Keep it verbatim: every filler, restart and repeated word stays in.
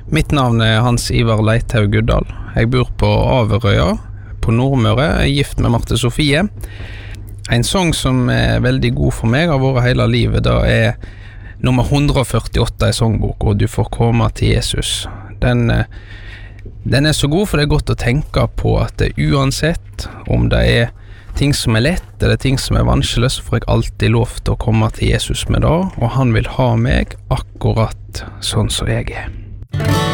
Mitt navn er Hans Ivar Leithaug Guddal. Jeg bor på Averøya på Nordmøre, jeg er gift med Marte Sofie. En sang som er veldig god for meg, har vært hele livet, da er nummer one hundred forty-eight i sangbok, og du får komme til Jesus. Den, den er så god, for det er godt å tenke på at det, uansett om det er ting som er lett, eller ting som er vanskelig, så får jeg alltid lov til å komme til Jesus med det, og han vil ha meg akkurat sånn som jeg er.